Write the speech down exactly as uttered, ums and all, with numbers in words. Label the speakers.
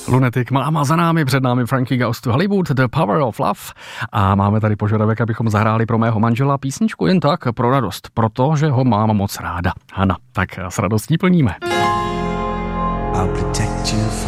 Speaker 1: Lunatic Máma za námi, před námi Frankie Goes to Hollywood, The Power of Love. A máme tady požadavek, abychom zahráli pro mého manžela písničku jen tak pro radost, protože ho mám moc ráda. Hana, tak s radostí plníme.
Speaker 2: I'll protect you